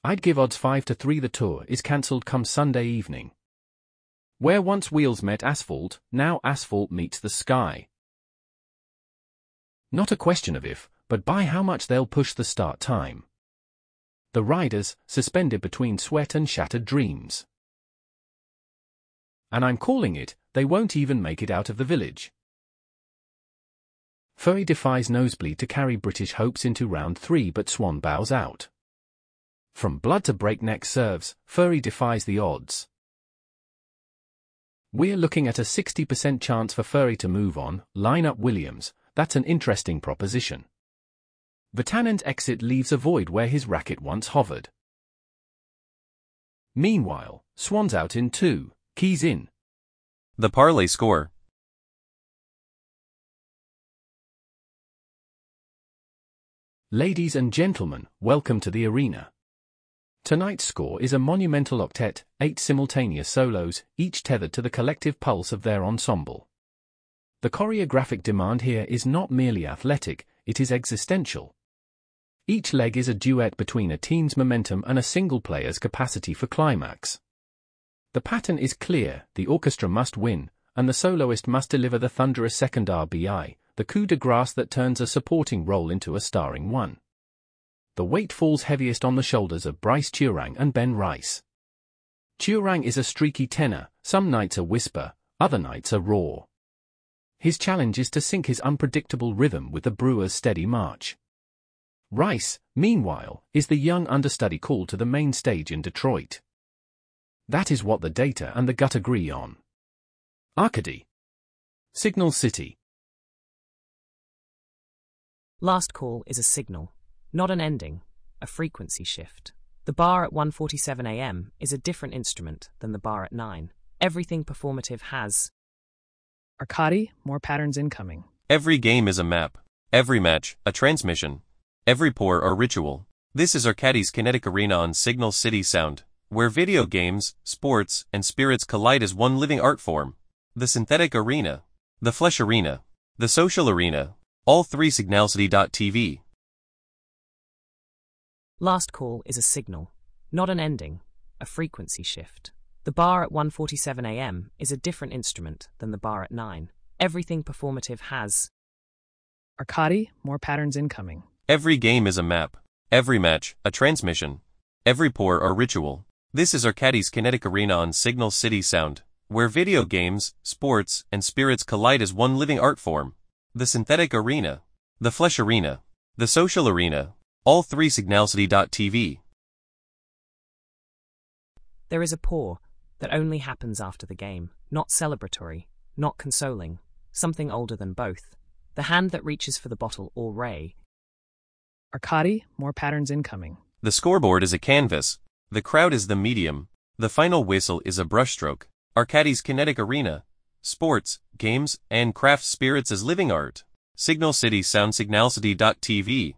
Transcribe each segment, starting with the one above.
I'd give odds 5-3 the tour is cancelled come Sunday evening. Where once wheels met asphalt, now asphalt meets the sky. Not a question of if, but by how much they'll push the start time. The riders, suspended between sweat and shattered dreams. And I'm calling it, they won't even make it out of the village. Furry defies Nosebleed to carry British hopes into round 3 but Swan bows out. From blood to breakneck serves, Furry defies the odds. We're looking at a 60% chance for Furry to move on, line up Williams, that's an interesting proposition. Virtanen's exit leaves a void where his racket once hovered. Meanwhile, Swan's out in 2, keys in. The parlay score. Ladies and gentlemen, welcome to the arena. Tonight's score is a monumental octet, 8 simultaneous solos, each tethered to the collective pulse of their ensemble. The choreographic demand here is not merely athletic, it is existential. Each leg is a duet between a team's momentum and a single player's capacity for climax. The pattern is clear, the orchestra must win, and the soloist must deliver the thunderous second RBI, the coup de grace that turns a supporting role into a starring one. The weight falls heaviest on the shoulders of Bryce Turang and Ben Rice. Turang is a streaky tenor, some nights a whisper, other nights a roar. His challenge is to sync his unpredictable rhythm with the Brewers' steady march. Rice, meanwhile, is the young understudy called to the main stage in Detroit. That is what the data and the gut agree on. Arcady. Signal City. Last call is a signal, not an ending, a frequency shift. The bar at 1:47 a.m. is a different instrument than the bar at 9. Everything performative has. Arcady, more patterns incoming. Every game is a map. Every match, a transmission. Every pour or ritual. This is Arcady's Kinetic Arena on Signal City Sound, where video games, sports, and spirits collide as one living art form. The synthetic arena, the flesh arena, the social arena, all three signalcity.tv. Last call is a signal, not an ending, a frequency shift. The bar at 1:47 a.m. is a different instrument than the bar at 9. Everything performative has. Arcady, more patterns incoming. Every game is a map. Every match, a transmission. Every pour or ritual. This is Arcady's Kinetic Arena on Signal City Sound, where video games, sports, and spirits collide as one living art form. The synthetic arena, the flesh arena, the social arena, all three signalcity.tv. There is a pour that only happens after the game, not celebratory, not consoling, something older than both. The hand that reaches for the bottle or ray. Arcady, more patterns incoming. The scoreboard is a canvas. The crowd is the medium. The final whistle is a brushstroke. Arcady's Kinetic Arena. Sports, games, and craft spirits as living art. Signal City Sound signalcity.tv.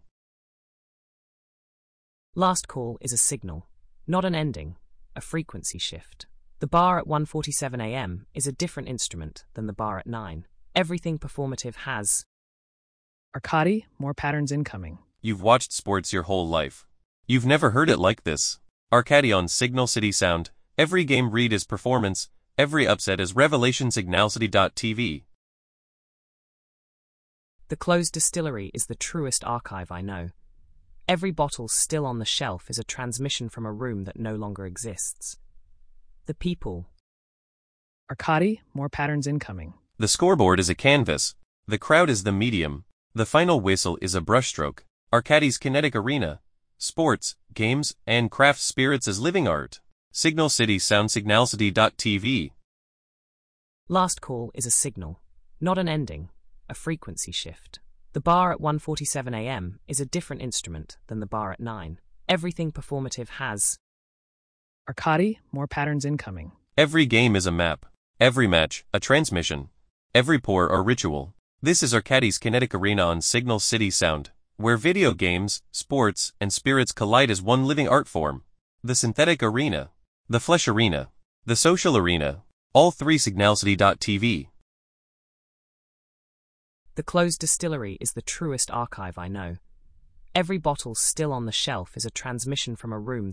Last call is a signal, not an ending, a frequency shift. The bar at 1:47 a.m. is a different instrument than the bar at 9. Everything performative has. Arcady, more patterns incoming. You've watched sports your whole life. You've never heard it like this. Arcady on Signal City Sound. Every game read is performance. Every upset is revelation signalcity.tv. The closed distillery is the truest archive I know. Every bottle still on the shelf is a transmission from a room that no longer exists. The people. Arcady, more patterns incoming. The scoreboard is a canvas. The crowd is the medium. The final whistle is a brushstroke. Arcady's Kinetic Arena. Sports, games, and craft spirits as living art. Signal City Sound signalcity.tv. Last call is a signal, not an ending, a frequency shift. The bar at 1:47 a.m. is a different instrument than the bar at 9. Everything performative has. Arcady, more patterns incoming. Every game is a map. Every match, a transmission. Every pour or ritual. This is Arcady's Kinetic Arena on Signal City Sound, where video games, sports, and spirits collide as one living art form. The synthetic arena, the flesh arena, the social arena, all three signalcity.tv. The closed distillery is the truest archive I know. Every bottle still on the shelf is a transmission from a room